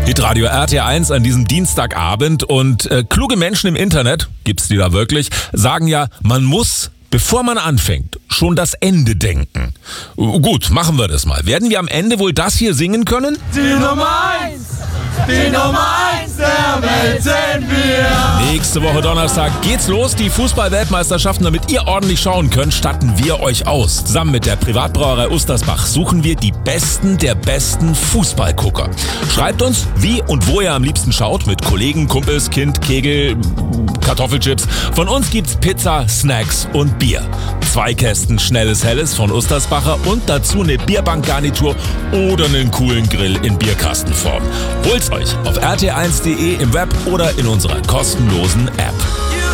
Hitradio RT1 an diesem Dienstagabend und kluge Menschen im Internet, gibt's die da wirklich, sagen ja, man muss, bevor man anfängt, schon das Ende denken. Gut, machen wir das mal. Werden wir am Ende wohl das hier singen können? Die Nummer 1! Die Nummer 1 der Welt sind wir! Nächste Woche Donnerstag geht's los. Die Fußball-Weltmeisterschaften, damit ihr ordentlich schauen könnt, statten wir euch aus. Zusammen mit der Privatbrauerei Ustersbach suchen wir die Besten der besten Fußballgucker. Schreibt uns, wie und wo ihr am liebsten schaut. Mit Kollegen, Kumpels, Kind, Kegel, Kartoffelchips. Von uns gibt's Pizza, Snacks und Bier. 2 Kästen schnelles Helles von Ustersbacher und dazu eine Bierbankgarnitur oder einen coolen Grill in Bierkastenform. Holt's euch auf rt1.de im Web oder in unserer kostenlosen App.